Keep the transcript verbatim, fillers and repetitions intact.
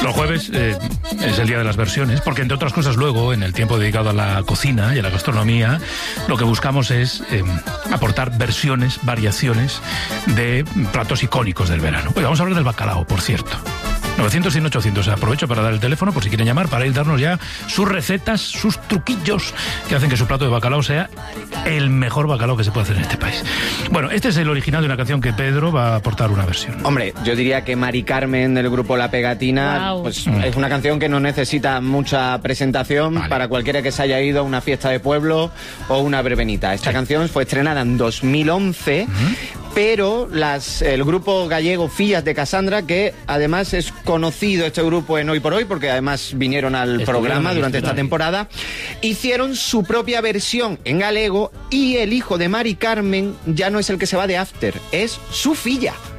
Los jueves eh, es el día de las versiones, porque entre otras cosas luego, en el tiempo dedicado a la cocina y a la gastronomía, lo que buscamos es eh, aportar versiones, variaciones de platos icónicos del verano. Hoy vamos a hablar del bacalao, por cierto. novecientos, cien, ochocientos. Aprovecho para dar el teléfono por si quieren llamar, para ir darnos ya sus recetas, sus truquillos que hacen que su plato de bacalao sea el mejor bacalao que se puede hacer en este país. Bueno, este es el original de una canción que Pedro va a aportar una versión. Hombre, yo diría que Mari Carmen del grupo La Pegatina, wow. pues Mm. es una canción que no necesita mucha presentación Vale. para cualquiera que se haya ido a una fiesta de pueblo o una verbenita. Esta Sí. canción fue estrenada en dos mil once. Mm. Pero las, el grupo gallego Fillas de Casandra, que además es conocido este grupo en Hoy por Hoy, porque además vinieron al Estuvieron programa ahí, durante esta estuvieron ahí. temporada, hicieron su propia versión en galego y el hijo de Mari Carmen ya no es el que se va de after, es su filla.